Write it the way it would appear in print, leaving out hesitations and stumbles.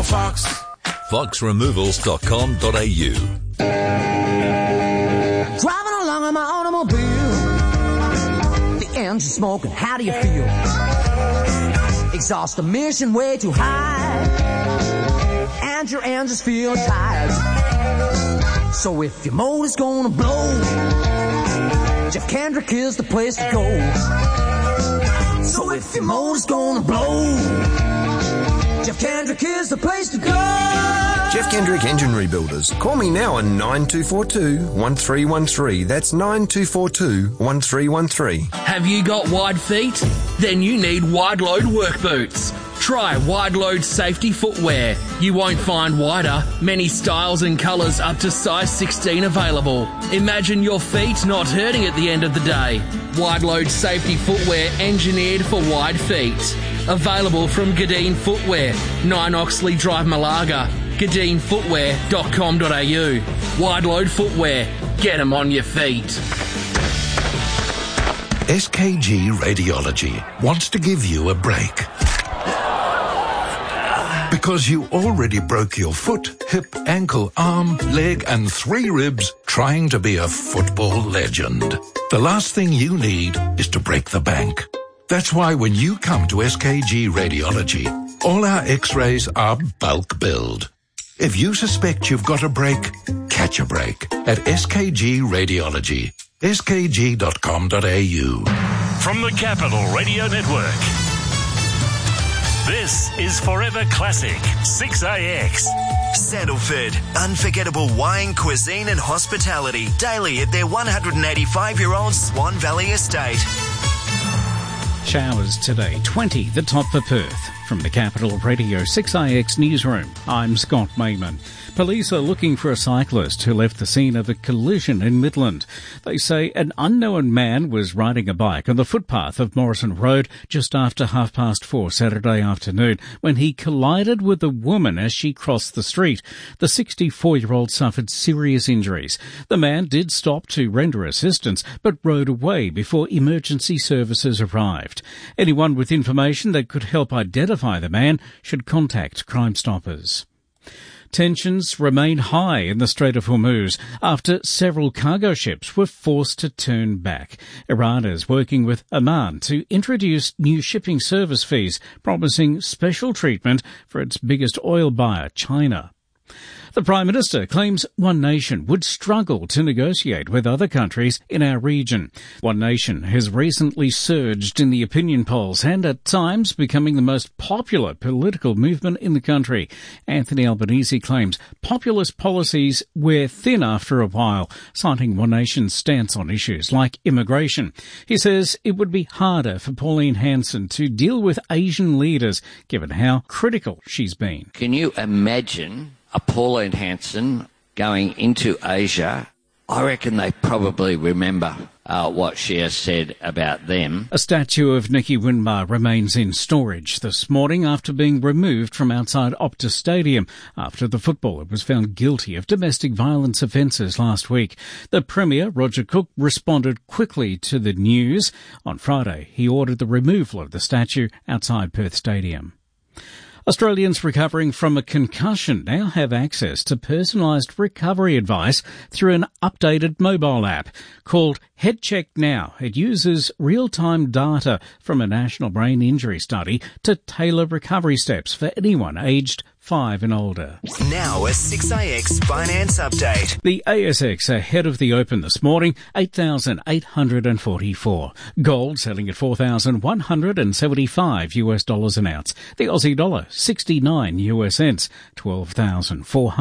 Fox. foxremovals.com.au. Driving along in my automobile, the engine smoking, how do you feel? Exhaust emission way too high, and your engines feel tired. So if your motor's gonna blow, Jeff Kendrick is the place to go. So if your motor's gonna blow, Jeff Kendrick is the place to go. Jeff Kendrick Engine Rebuilders. Call me now on 9242-1313. That's 9242-1313. Have you got wide feet? Then you need wide load work boots. Try wide load safety footwear. You won't find wider, many styles and colours up to size 16 available. Imagine your feet not hurting at the end of the day. Wide load safety footwear engineered for wide feet. Available from Gadeen Footwear, 9 Oxley Drive, Malaga. GadeenFootwear.com.au. Wide load footwear. Get 'em on your feet. SKG Radiology wants to give you a break. Because you already broke your foot, hip, ankle, arm, leg and 3 ribs trying to be a football legend. The last thing you need is to break the bank. That's why when you come to SKG Radiology, all our x-rays are bulk billed. If you suspect you've got a break, catch a break at SKG Radiology. skg.com.au. From the Capital Radio Network, this is Forever Classic 6AX. Sandalford, unforgettable wine, cuisine and hospitality daily at their 185-year-old Swan Valley estate. Showers today, 20 the top for Perth. From the Capital Radio 6IX Newsroom, I'm Scott Mayman. Police are looking for a cyclist who left the scene of a collision in Midland. They say an unknown man was riding a bike on the footpath of Morrison Road just after 4:30 Saturday afternoon when he collided with a woman as she crossed the street. The 64-year-old suffered serious injuries. The man did stop to render assistance but rode away before emergency services arrived. Anyone with information that could help identify the man should contact Crime Stoppers. Tensions remain high in the Strait of Hormuz after several cargo ships were forced to turn back. Iran is working with Oman to introduce new shipping service fees, promising special treatment for its biggest oil buyer, China. The Prime Minister claims One Nation would struggle to negotiate with other countries in our region. One Nation has recently surged in the opinion polls and at times becoming the most popular political movement in the country. Anthony Albanese claims populist policies wear thin after a while, citing One Nation's stance on issues like immigration. He says it would be harder for Pauline Hanson to deal with Asian leaders, given how critical she's been. Can you imagine a Pauline Hanson going into Asia? I reckon they probably remember what she has said about them. A statue of Nicky Winmar remains in storage this morning after being removed from outside Optus Stadium after the footballer was found guilty of domestic violence offences last week. The Premier, Roger Cook, responded quickly to the news. On Friday, he ordered the removal of the statue outside Perth Stadium. Australians recovering from a concussion now have access to personalised recovery advice through an updated mobile app called Head Check Now. It uses real-time data from a national brain injury study to tailor recovery steps for anyone aged 5 and older. Now a 6AX Finance Update. The ASX ahead of the open this morning, 8,844. Gold selling at $4,175 US an ounce. The Aussie dollar, 69 US cents, 12,400.